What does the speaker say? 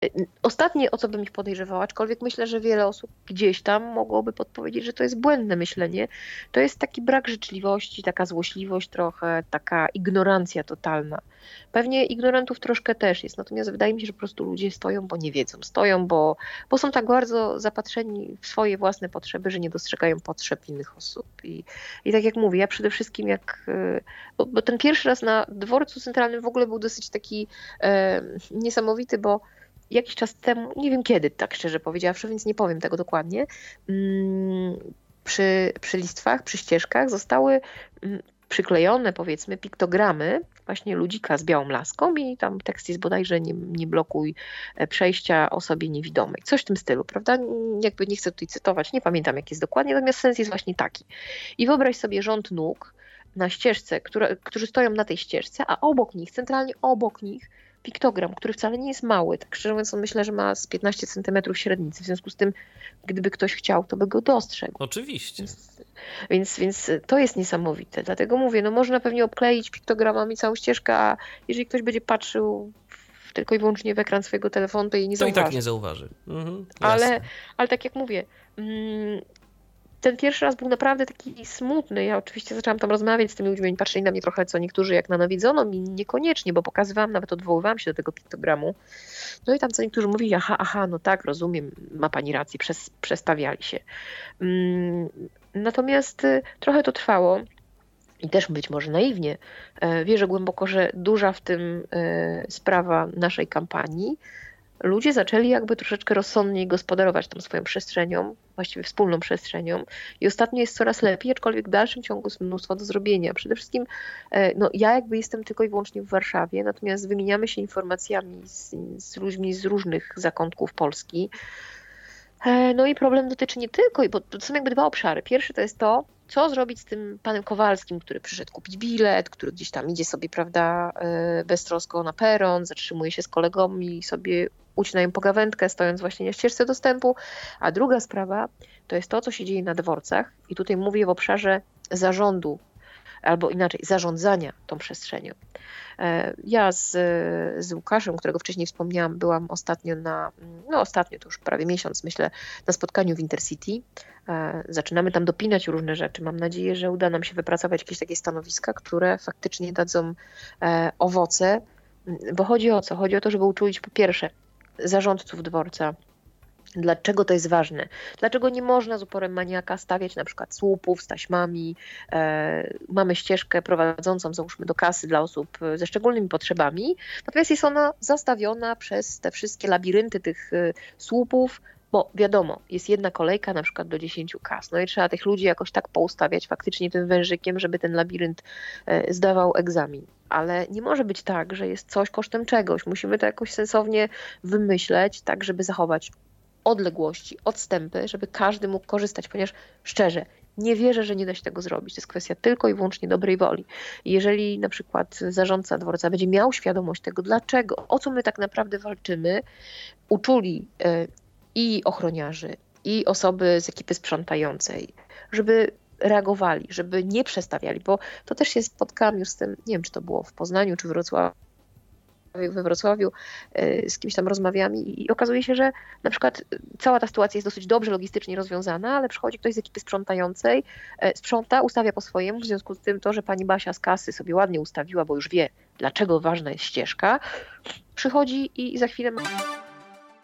Ostatnie, o co bym ich podejrzewała, aczkolwiek myślę, że wiele osób gdzieś tam mogłoby podpowiedzieć, że to jest błędne myślenie, to jest taki brak życzliwości, taka złośliwość trochę, taka ignorancja totalna. Pewnie ignorantów troszkę też jest, natomiast wydaje mi się, że po prostu ludzie stoją, bo nie wiedzą, stoją, bo są tak bardzo zapatrzeni w swoje własne potrzeby, że nie dostrzegają potrzeb innych osób. I tak jak mówię, ja przede wszystkim bo ten pierwszy raz na dworcu centralnym w ogóle był dosyć taki niesamowity, bo jakiś czas temu, nie wiem kiedy, tak szczerze powiedziawszy, więc nie powiem tego dokładnie, przy listwach, przy ścieżkach zostały przyklejone, powiedzmy, piktogramy właśnie ludzika z białą laską i tam tekst jest bodajże nie blokuj przejścia osobie niewidomej. Coś w tym stylu, prawda? Jakby nie chcę tutaj cytować, nie pamiętam jak jest dokładnie, natomiast sens jest właśnie taki. I wyobraź sobie rząd nóg na ścieżce, którzy stoją na tej ścieżce, a obok nich, centralnie obok nich piktogram, który wcale nie jest mały. Tak szczerze mówiąc, myślę, że ma z 15 centymetrów średnicy. W związku z tym, gdyby ktoś chciał, to by go dostrzegł. Oczywiście. Więc to jest niesamowite. Dlatego mówię, no można pewnie obkleić piktogramami całą ścieżkę, a jeżeli ktoś będzie patrzył tylko i wyłącznie w ekran swojego telefonu, to jej nie zauważy. To i tak nie zauważy. Ale tak jak mówię, ten pierwszy raz był naprawdę taki smutny. Ja oczywiście zaczęłam tam rozmawiać z tymi ludźmi, oni patrzyli na mnie trochę co niektórzy jak na nawiedzoną i niekoniecznie, bo pokazywałam, nawet odwoływałam się do tego piktogramu. No i tam co niektórzy mówili, aha, no tak, rozumiem, ma pani rację, przestawiali się. Natomiast trochę to trwało i też być może naiwnie. Wierzę głęboko, że duża w tym sprawa naszej kampanii. Ludzie zaczęli jakby troszeczkę rozsądniej gospodarować tą swoją przestrzenią, właściwie wspólną przestrzenią i ostatnio jest coraz lepiej, aczkolwiek w dalszym ciągu jest mnóstwo do zrobienia. Przede wszystkim no, ja jakby jestem tylko i wyłącznie w Warszawie, natomiast wymieniamy się informacjami z ludźmi z różnych zakątków Polski. No i problem dotyczy nie tylko, bo to są jakby dwa obszary. Pierwszy to jest to, co zrobić z tym panem Kowalskim, który przyszedł kupić bilet, który gdzieś tam idzie sobie, prawda, beztrosko na peron, zatrzymuje się z kolegami i sobie ucinają pogawędkę, stojąc właśnie na ścieżce dostępu. A druga sprawa to jest to, co się dzieje na dworcach i tutaj mówię w obszarze zarządu, albo inaczej, zarządzania tą przestrzenią. Ja z Łukaszem, którego wcześniej wspomniałam, byłam ostatnio ostatnio to już prawie miesiąc, myślę, na spotkaniu w Intercity. Zaczynamy tam dopinać różne rzeczy. Mam nadzieję, że uda nam się wypracować jakieś takie stanowiska, które faktycznie dadzą owoce, bo chodzi o co? Chodzi o to, żeby uczulić po pierwsze zarządców dworca. Dlaczego to jest ważne? Dlaczego nie można z uporem maniaka stawiać na przykład słupów z taśmami? Mamy ścieżkę prowadzącą, załóżmy, do kasy dla osób ze szczególnymi potrzebami, natomiast jest ona zastawiona przez te wszystkie labirynty tych słupów, bo wiadomo, jest jedna kolejka na przykład do 10 kas, no i trzeba tych ludzi jakoś tak poustawiać faktycznie tym wężykiem, żeby ten labirynt zdawał egzamin. Ale nie może być tak, że jest coś kosztem czegoś. Musimy to jakoś sensownie wymyśleć, tak żeby zachować odległości, odstępy, żeby każdy mógł korzystać, ponieważ szczerze, nie wierzę, że nie da się tego zrobić. To jest kwestia tylko i wyłącznie dobrej woli. I jeżeli na przykład zarządca dworca będzie miał świadomość tego, dlaczego, o co my tak naprawdę walczymy, uczuli i ochroniarzy, i osoby z ekipy sprzątającej, żeby reagowali, żeby nie przestawiali, bo to też się spotkałam już z tym, nie wiem, czy to było w Poznaniu, czy we Wrocławiu, z kimś tam rozmawiam i okazuje się, że na przykład cała ta sytuacja jest dosyć dobrze logistycznie rozwiązana, ale przychodzi ktoś z ekipy sprzątającej, sprząta, ustawia po swojemu, w związku z tym to, że pani Basia z kasy sobie ładnie ustawiła, bo już wie, dlaczego ważna jest ścieżka, przychodzi i za chwilę